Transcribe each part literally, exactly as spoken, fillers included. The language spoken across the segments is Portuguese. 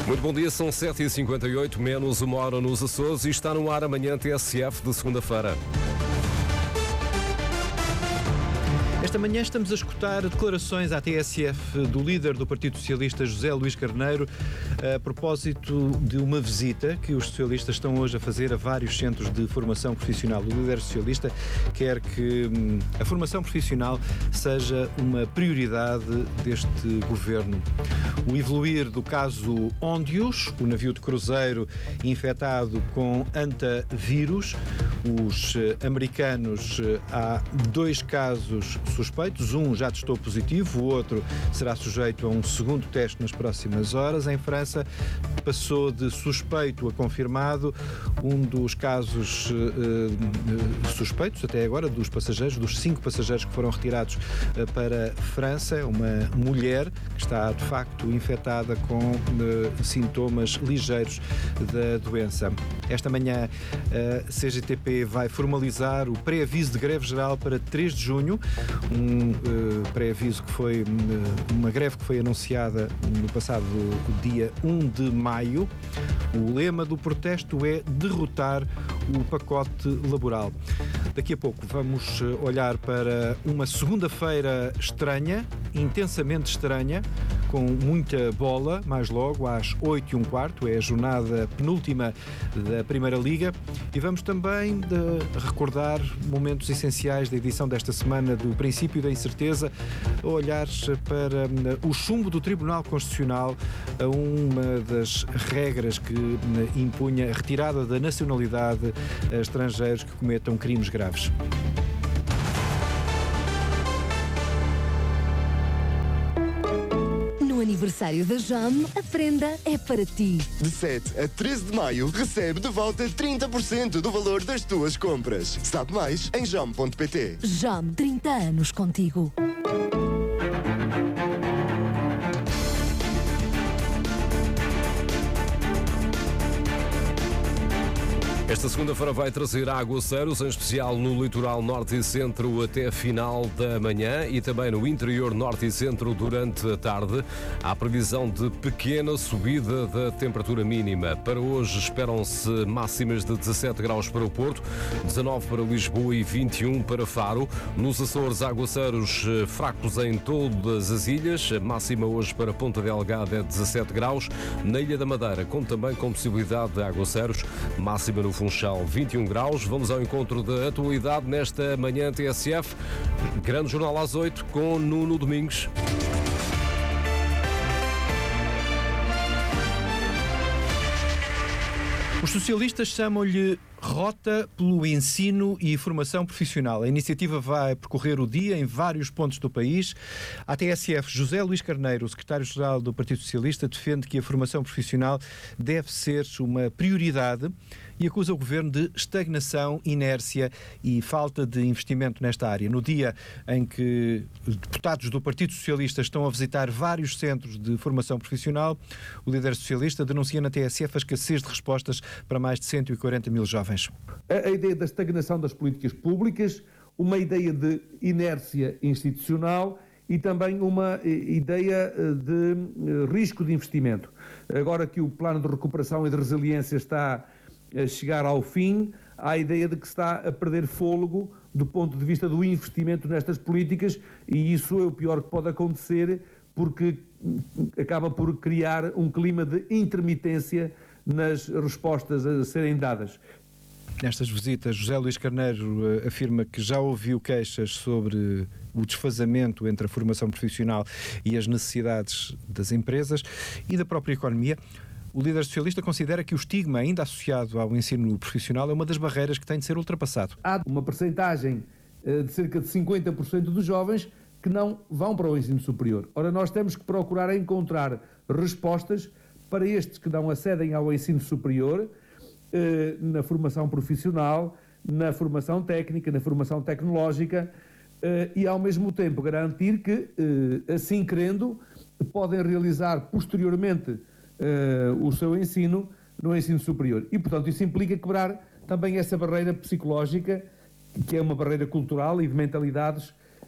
Muito bom dia, são sete e cinquenta e oito, menos uma hora nos Açores e está no ar amanhã T S F de segunda-feira. Esta manhã estamos a escutar declarações à T S F do líder do Partido Socialista, José Luís Carneiro, a propósito de uma visita que os socialistas estão hoje a fazer a vários centros de formação profissional. O líder socialista quer que hum, a formação profissional seja uma prioridade deste governo. O evoluir do caso Óndios, o navio de cruzeiro infectado com antavírus, os eh, americanos, eh, há dois casos suspeitos, um já testou positivo, o outro será sujeito a um segundo teste nas próximas horas. Em França passou de suspeito a confirmado um dos casos uh, suspeitos até agora dos passageiros, dos cinco passageiros que foram retirados uh, para a França, uma mulher que está de facto infectada com uh, sintomas ligeiros da doença. Esta manhã a C G T P vai formalizar o pré-aviso de greve geral para três de junho, um uh, pré-aviso que foi uh, uma greve que foi anunciada no passado dia um de maio. O lema do protesto é derrotar o pacote laboral. Daqui a pouco vamos olhar para uma segunda-feira estranha, intensamente estranha, com muita bola, mais logo às oito e um quarto, é a jornada penúltima da Primeira Liga, e vamos também de recordar momentos essenciais da edição desta semana do Princípio da Incerteza, a olhar para o chumbo do Tribunal Constitucional a uma das regras que impunha a retirada da nacionalidade a estrangeiros que cometam crimes graves. No aniversário da Jam, a prenda é para ti. De sete a treze de maio, recebe de volta trinta por cento do valor das tuas compras. Sabe mais em jam ponto pt. Jam, trinta anos contigo. Esta segunda-feira vai trazer aguaceiros, em especial no litoral norte e centro até final da manhã e também no interior norte e centro durante a tarde. Há previsão de pequena subida da temperatura mínima. Para hoje esperam-se máximas de dezassete graus para o Porto, dezanove para Lisboa e vinte e um para Faro. Nos Açores, aguaceiros fracos em todas as ilhas. A máxima hoje para Ponta Delgada é dezassete graus. Na Ilha da Madeira, conta também com possibilidade de aguaceiros, máxima no Funchal vinte e um graus. Vamos ao encontro da atualidade nesta manhã T S F. Grande jornal às oito com Nuno Domingos. Os socialistas chamam-lhe Rota pelo Ensino e Formação Profissional. A iniciativa vai percorrer o dia em vários pontos do país. A T S F, José Luís Carneiro, o secretário-geral do Partido Socialista, defende que a formação profissional deve ser uma prioridade e acusa o governo de estagnação, inércia e falta de investimento nesta área. No dia em que deputados do Partido Socialista estão a visitar vários centros de formação profissional, o líder socialista denuncia na T S F a escassez de respostas para mais de cento e quarenta mil jovens. A ideia da estagnação das políticas públicas, uma ideia de inércia institucional e também uma ideia de risco de investimento. Agora que o plano de recuperação e de resiliência está a chegar ao fim, há a ideia de que se está a perder fôlego do ponto de vista do investimento nestas políticas, e isso é o pior que pode acontecer, porque acaba por criar um clima de intermitência nas respostas a serem dadas. Nestas visitas, José Luís Carneiro uh, afirma que já ouviu queixas sobre o desfazamento entre a formação profissional e as necessidades das empresas e da própria economia. O líder socialista considera que o estigma ainda associado ao ensino profissional é uma das barreiras que tem de ser ultrapassado. Há uma percentagem uh, de cerca de cinquenta por cento dos jovens que não vão para o ensino superior. Ora, nós temos que procurar encontrar respostas para estes que não acedem ao ensino superior, na formação profissional, na formação técnica, na formação tecnológica, e ao mesmo tempo garantir que, assim querendo, podem realizar posteriormente o seu ensino no ensino superior. E, portanto, isso implica quebrar também essa barreira psicológica, que é uma barreira cultural e de mentalidades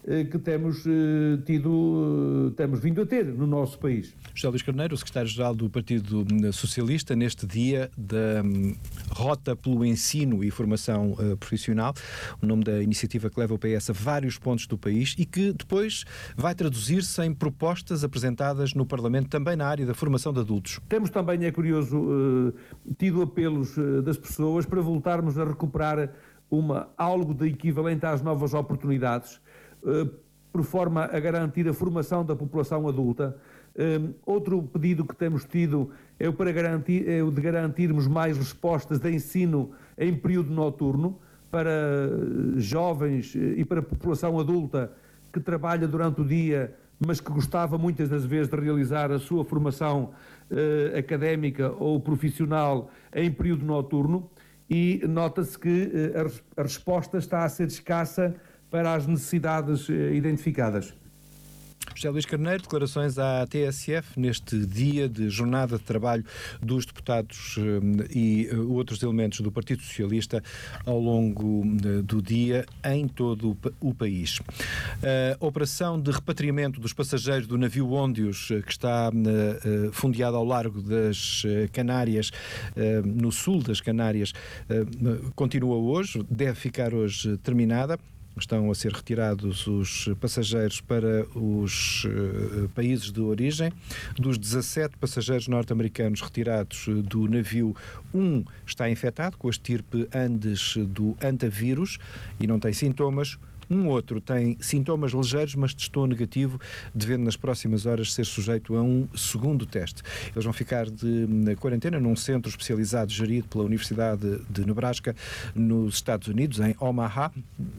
que temos tido, temos vindo a ter no nosso país. José Luís Carneiro, o secretário-geral do Partido Socialista, neste dia da Rota pelo Ensino e Formação uh, Profissional, o nome da iniciativa que leva o P S a vários pontos do país e que depois vai traduzir-se em propostas apresentadas no Parlamento também na área da formação de adultos. Temos também, é curioso, uh, tido apelos uh, das pessoas para voltarmos a recuperar uma, algo de equivalente às novas oportunidades, uh, por forma a garantir a formação da população adulta. Um, outro pedido que temos tido é o, para garantir, é o de garantirmos mais respostas de ensino em período noturno para jovens e para a população adulta que trabalha durante o dia, mas que gostava muitas das vezes de realizar a sua formação uh, académica ou profissional em período noturno, e nota-se que uh, a, a resposta está a ser escassa para as necessidades uh, identificadas. José Luís Carneiro, declarações à T S F neste dia de jornada de trabalho dos deputados e outros elementos do Partido Socialista ao longo do dia em todo o país. A operação de repatriamento dos passageiros do navio Óndios, que está fundeado ao largo das Canárias, no sul das Canárias, continua hoje, deve ficar hoje terminada. Estão a ser retirados os passageiros para os uh, países de origem. Dos dezassete passageiros norte-americanos retirados do navio, um está infectado com a estirpe Andes do Antavírus e não tem sintomas. Um outro tem sintomas ligeiros, mas testou negativo, devendo nas próximas horas ser sujeito a um segundo teste. Eles vão ficar de quarentena num centro especializado gerido pela Universidade de Nebraska, nos Estados Unidos, em Omaha.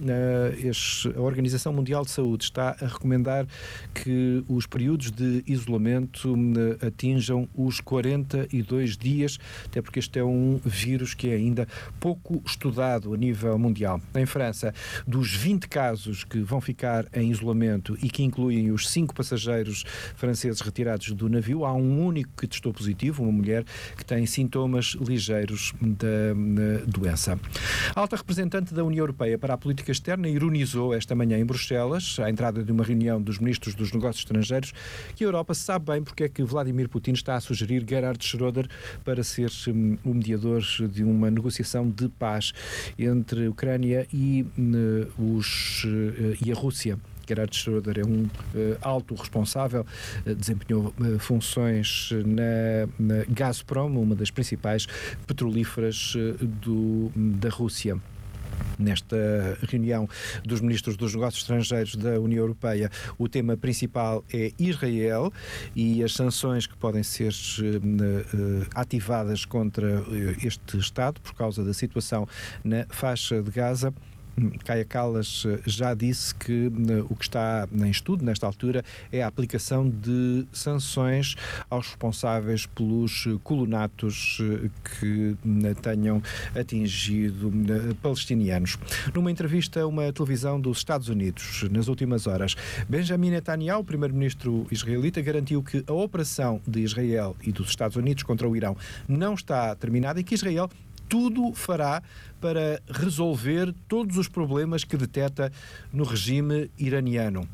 A Organização Mundial de Saúde está a recomendar que os períodos de isolamento atinjam os quarenta e dois dias, até porque este é um vírus que é ainda pouco estudado a nível mundial. Em França, dos vinte casos que vão ficar em isolamento e que incluem os cinco passageiros franceses retirados do navio, há um único que testou positivo, uma mulher que tem sintomas ligeiros da doença. A alta representante da União Europeia para a política externa ironizou esta manhã em Bruxelas, à entrada de uma reunião dos ministros dos negócios estrangeiros, que a Europa sabe bem porque é que Vladimir Putin está a sugerir Gerhard Schröder para ser um, o mediador de uma negociação de paz entre a Ucrânia e uh, os e a Rússia. Gerhard Schröder é um uh, alto responsável, uh, desempenhou uh, funções na, na Gazprom, uma das principais petrolíferas uh, do, da Rússia. Nesta reunião dos ministros dos negócios estrangeiros da União Europeia, o tema principal é Israel e as sanções que podem ser uh, ativadas contra este Estado por causa da situação na faixa de Gaza. Kaja Kallas já disse que o que está em estudo nesta altura é a aplicação de sanções aos responsáveis pelos colonatos que tenham atingido palestinianos. Numa entrevista a uma televisão dos Estados Unidos, nas últimas horas, Benjamin Netanyahu, o primeiro-ministro israelita, garantiu que a operação de Israel e dos Estados Unidos contra o Irão não está terminada e que Israel tudo fará para resolver todos os problemas que detecta no regime iraniano.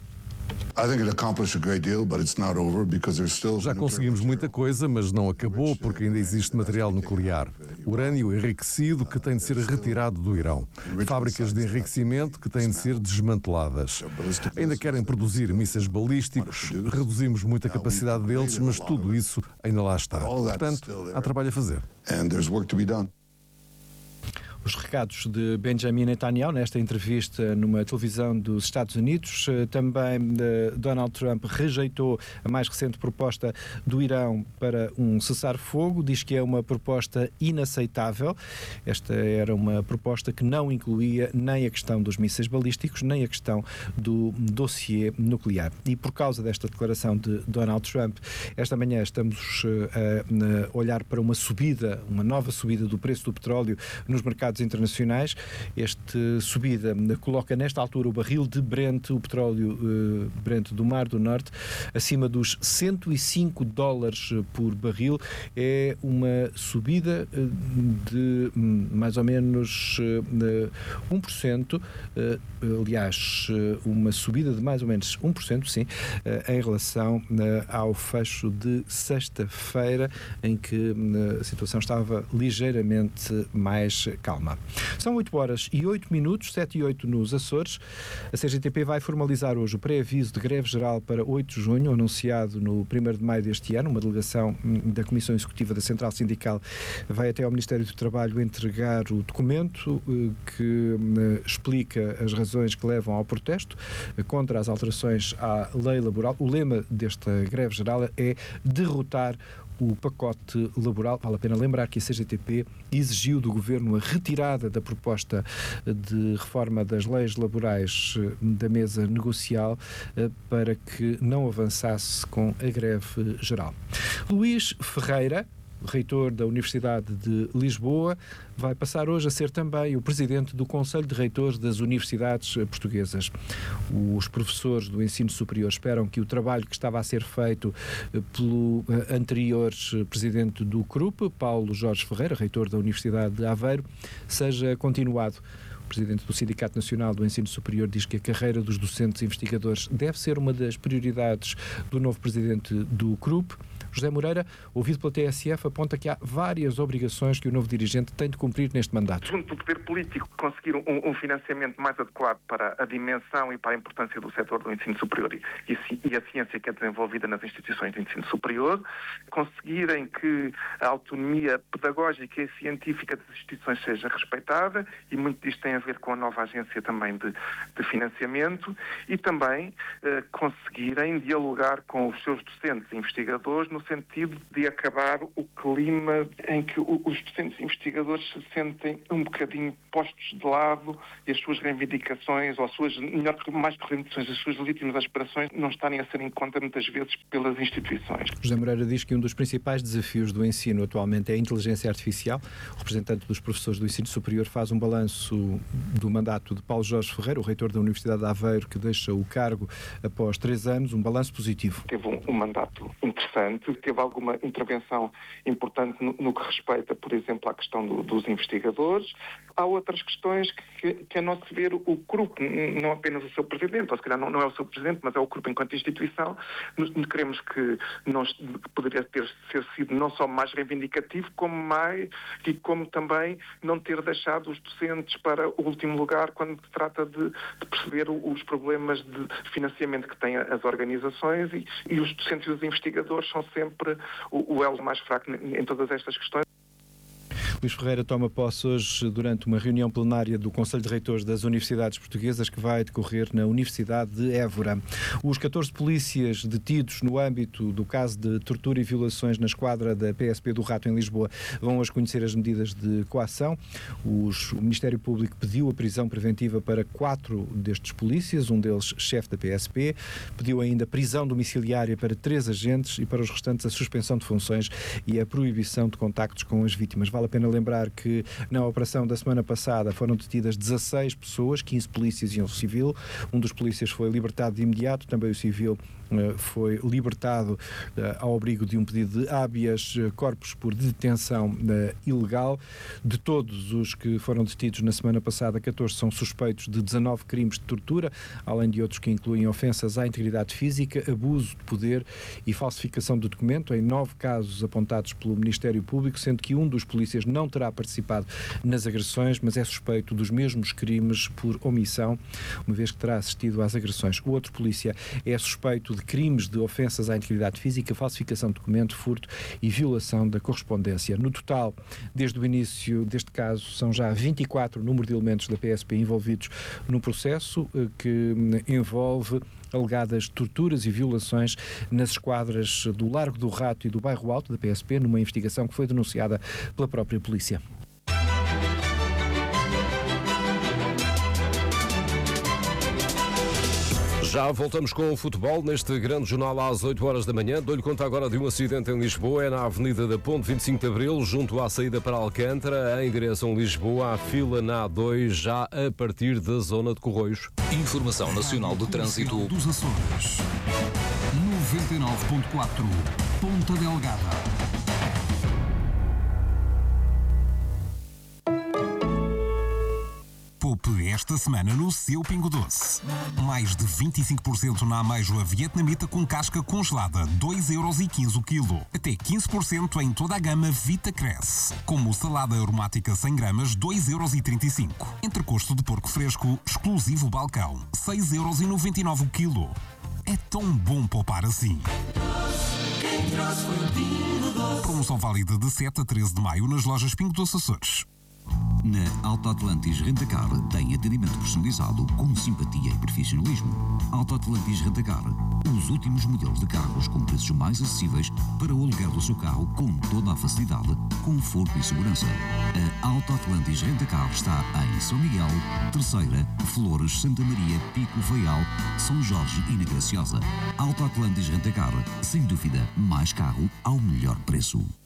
Já conseguimos muita coisa, mas não acabou porque ainda existe material nuclear. Urânio enriquecido que tem de ser retirado do Irão. Fábricas de enriquecimento que têm de ser desmanteladas. Ainda querem produzir mísseis balísticos, reduzimos muito a capacidade deles, mas tudo isso ainda lá está. Portanto, há trabalho a fazer. Os recados de Benjamin Netanyahu nesta entrevista numa televisão dos Estados Unidos. Também Donald Trump rejeitou a mais recente proposta do Irão para um cessar-fogo, diz que é uma proposta inaceitável. Esta era uma proposta que não incluía nem a questão dos mísseis balísticos, nem a questão do dossiê nuclear. E por causa desta declaração de Donald Trump, esta manhã estamos a olhar para uma subida, uma nova subida do preço do petróleo nos mercados mercados internacionais. Esta subida coloca nesta altura o barril de Brent, o petróleo uh, Brent do Mar do Norte, acima dos cento e cinco dólares por barril. É uma subida de mais ou menos uh, um por cento, uh, aliás, uh, uma subida de mais ou menos um por cento, sim, uh, em relação uh, ao fecho de sexta-feira, em que uh, a situação estava ligeiramente mais calma. São oito horas e oito minutos, sete e oito nos Açores. A C G T P vai formalizar hoje o pré-aviso de greve geral para oito de junho, anunciado no primeiro de maio deste ano. Uma delegação da Comissão Executiva da Central Sindical vai até ao Ministério do Trabalho entregar o documento uh, que uh, explica as razões que levam ao protesto uh, contra as alterações à lei laboral. O lema desta greve geral é derrotar o pacote laboral. Vale a pena lembrar que a C G T P exigiu do Governo a retirada da proposta de reforma das leis laborais da mesa negocial para que não avançasse com a greve geral. Luís Ferreira, reitor da Universidade de Lisboa, vai passar hoje a ser também o presidente do Conselho de Reitores das Universidades Portuguesas. Os professores do ensino superior esperam que o trabalho que estava a ser feito pelo anterior presidente do C R U P, Paulo Jorge Ferreira, reitor da Universidade de Aveiro, seja continuado. O presidente do Sindicato Nacional do Ensino Superior diz que a carreira dos docentes e investigadores deve ser uma das prioridades do novo presidente do C R U P. José Moreira, ouvido pela T S F, aponta que há várias obrigações que o novo dirigente tem de cumprir neste mandato. Junto do poder político, conseguir um, um financiamento mais adequado para a dimensão e para a importância do setor do ensino superior e, e a ciência que é desenvolvida nas instituições de ensino superior, conseguirem que a autonomia pedagógica e científica das instituições seja respeitada, e muito disto tem a ver com a nova agência também de, de financiamento, e também eh, conseguirem dialogar com os seus docentes e investigadores no sentido de acabar o clima em que os docentes e investigadores se sentem um bocadinho postos de lado e as suas reivindicações, ou as suas, melhor que mais que reivindicações, as suas legítimas aspirações não estarem a ser em conta muitas vezes pelas instituições. José Moreira diz que um dos principais desafios do ensino atualmente é a inteligência artificial. O representante dos professores do ensino superior faz um balanço do mandato de Paulo Jorge Ferreira, o reitor da Universidade de Aveiro, que deixa o cargo após três anos, um balanço positivo. Teve um, um mandato interessante, teve alguma intervenção importante no, no que respeita, por exemplo, à questão do, dos investigadores. Há outras questões que, que a nosso ver, o C R U P, não apenas o seu presidente, ou se calhar não, não é o seu presidente, mas é o C R U P enquanto instituição, queremos que, nós, que poderia ter ser sido não só mais reivindicativo, como mais, e como também não ter deixado os docentes para o último lugar quando se trata de, de perceber os problemas de financiamento que têm as organizações, e, e os docentes e os investigadores são sempre o, o elo mais fraco em todas estas questões. Luís Ferreira toma posse hoje durante uma reunião plenária do Conselho de Reitores das Universidades Portuguesas que vai decorrer na Universidade de Évora. Os catorze polícias detidos no âmbito do caso de tortura e violações na esquadra da P S P do Rato em Lisboa vão hoje conhecer as medidas de coação. Os, o Ministério Público pediu a prisão preventiva para quatro destes polícias, um deles chefe da P S P, pediu ainda prisão domiciliária para três agentes e para os restantes a suspensão de funções e a proibição de contactos com as vítimas. Vale a pena lembrar que na operação da semana passada foram detidas dezasseis pessoas, quinze polícias e um civil. Um dos polícias foi libertado de imediato, também o civil uh, foi libertado uh, ao abrigo de um pedido de habeas corpus por detenção uh, ilegal. De todos os que foram detidos na semana passada, catorze são suspeitos de dezanove crimes de tortura, além de outros que incluem ofensas à integridade física, abuso de poder e falsificação de documento, em nove casos apontados pelo Ministério Público, sendo que um dos polícias não terá participado nas agressões, mas é suspeito dos mesmos crimes por omissão, uma vez que terá assistido às agressões. O outro polícia é suspeito de crimes de ofensas à integridade física, falsificação de documento, furto e violação da correspondência. No total, desde o início deste caso, são já vinte e quatro o número de elementos da P S P envolvidos no processo, que envolve alegadas torturas e violações nas esquadras do Largo do Rato e do Bairro Alto da P S P, numa investigação que foi denunciada pela própria polícia. Já voltamos com o futebol neste grande jornal às oito horas da manhã. Dou-lhe conta agora de um acidente em Lisboa. É na Avenida da Ponte vinte e cinco de Abril, junto à saída para Alcântara, em direção a Lisboa. Há fila na A dois, já a partir da zona de Corroios. Informação Nacional de Trânsito dos Açores. noventa e nove ponto quatro, Ponta Delgada. Poupe esta semana no seu Pingo Doce. Mais de vinte e cinco por cento na ameijoa vietnamita com casca congelada, dois euros e quinze o quilo. Até quinze por cento em toda a gama Vita Cresce. Como salada aromática cem gramas, dois euros e trinta e cinco. Entrecosto de porco fresco, exclusivo balcão, seis euros e noventa e nove o quilo. É tão bom poupar assim. Promoção válida de sete a treze de maio nas lojas Pingo Doce Açores. Na Auto Atlantis Rentacar tem atendimento personalizado com simpatia e profissionalismo. Auto Atlantis Rentacar, os últimos modelos de carros com preços mais acessíveis para o aluguer do seu carro com toda a facilidade, conforto e segurança. A Auto Atlantis Rentacar está em São Miguel, Terceira, Flores, Santa Maria, Pico, Faial, São Jorge e na Graciosa. Auto Atlantis Rentacar, sem dúvida, mais carro ao melhor preço.